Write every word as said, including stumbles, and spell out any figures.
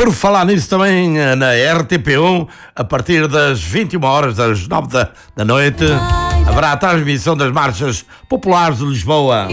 Por falar nisso também eh, na R T P um, a partir das vinte e uma horas, das nove da, da noite, haverá a transmissão das marchas populares de Lisboa.